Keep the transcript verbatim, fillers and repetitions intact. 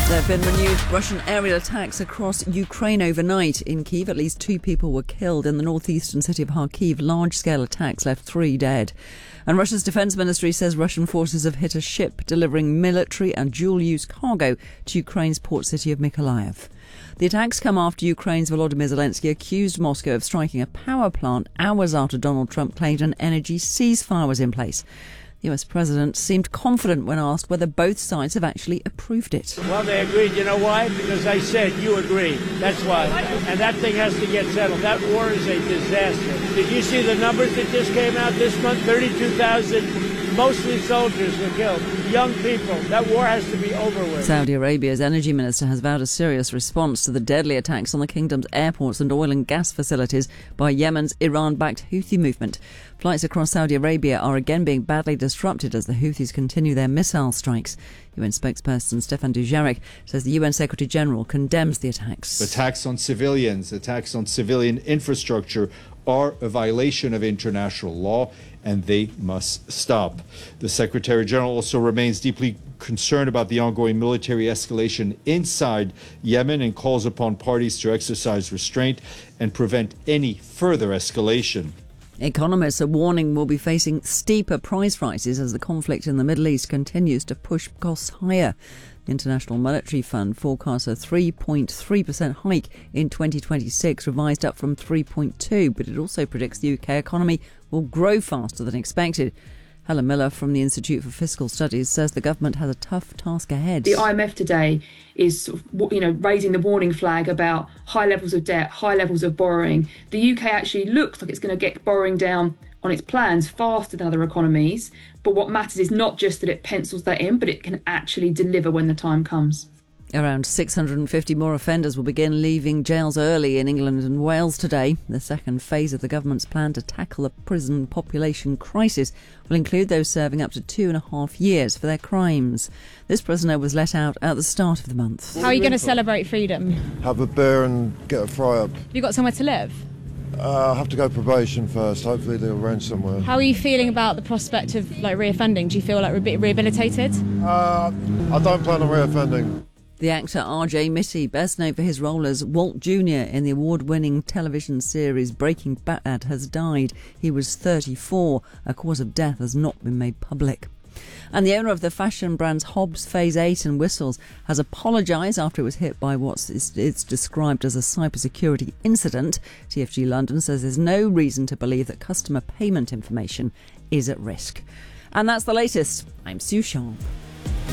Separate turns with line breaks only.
There have been renewed Russian aerial attacks across Ukraine overnight. In Kyiv, at least two people were killed. In the northeastern city of Kharkiv, large-scale attacks left three dead. And Russia's defence ministry says Russian forces have hit a ship delivering military and dual-use cargo to Ukraine's port city of Mykolaiv. The attacks come after Ukraine's Volodymyr Zelensky accused Moscow of striking a power plant hours after Donald Trump claimed an energy ceasefire was in place. The U S president seemed confident when asked whether both sides have actually approved it.
Well, they agreed. You know why? Because I said you agreed. That's why. And that thing has to get settled. That war is a disaster. Did you see the numbers that just came out this month? thirty-two thousand, mostly soldiers were killed. Young people. That war has to be over with.
Saudi Arabia's energy minister has vowed a serious response to the deadly attacks on the kingdom's airports and oil and gas facilities by Yemen's Iran-backed Houthi movement. Flights across Saudi Arabia are again being badly disrupted as the Houthis continue their missile strikes. U N spokesperson Stefan Dujarric says the U N Secretary-General condemns the attacks.
Attacks on civilians, attacks on civilian infrastructure are a violation of international law, and they must stop. The Secretary-General also remains deeply concerned about the ongoing military escalation inside Yemen and calls upon parties to exercise restraint and prevent any further escalation.
Economists are warning we'll be facing steeper price rises as the conflict in the Middle East continues to push costs higher. The International Monetary Fund forecasts a three point three percent hike in twenty twenty-six, revised up from three point two, but it also predicts the U K economy will grow faster than expected. Helen Miller from the Institute for Fiscal Studies says the government has a tough task ahead.
The I M F today is sort of, you know, raising the warning flag about high levels of debt, high levels of borrowing. The U K actually looks like it's going to get borrowing down on its plans faster than other economies. But what matters is not just that it pencils that in, but it can actually deliver when the time comes.
Around six hundred fifty more offenders will begin leaving jails early in England and Wales today. The second phase of the government's plan to tackle the prison population crisis will include those serving up to two and a half years for their crimes. This prisoner was let out at the start of the month.
How are you going to celebrate freedom?
Have a beer and get a fry up.
Have you got somewhere to live?
Uh, I have to go probation first. Hopefully they'll rent somewhere.
How are you feeling about the prospect of like reoffending? Do you feel like re- rehabilitated?
Uh, I don't plan on reoffending.
The actor R J Mitte, best known for his role as Walt Junior in the award-winning television series Breaking Bad, has died. He was thirty-four. A cause of death has not been made public. And the owner of the fashion brands Hobbs, Phase eight and Whistles has apologised after it was hit by what is described as a cybersecurity incident. T F G London says there's no reason to believe that customer payment information is at risk. And that's the latest. I'm Sue Sharp.